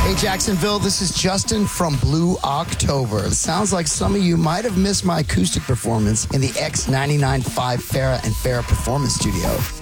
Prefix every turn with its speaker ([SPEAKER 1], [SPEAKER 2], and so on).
[SPEAKER 1] Hey, Jacksonville, this is Justin from Blue October. It sounds like some of you might have missed my acoustic performance in the X99.5 Farrah and Farrah Performance Studio.